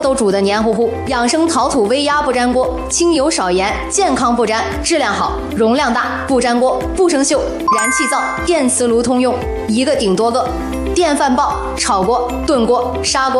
都煮得黏糊糊。养生陶土微压不粘锅，清油少盐，健康不粘，质量好，容量大，不粘锅，不生锈，燃气灶、电磁炉通用，一个顶多个。电饭煲、炒锅、炖锅、砂锅。